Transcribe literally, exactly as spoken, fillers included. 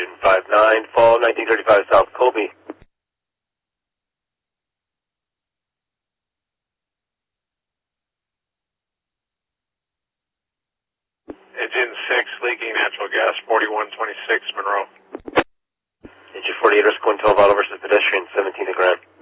engine five nine, fall nineteen thirty-five South Colby. Engine six, leaking natural gas, forty-one twenty-six, Monroe. Engine forty-eight, risk one twelve, auto versus pedestrian, seventeen to ground.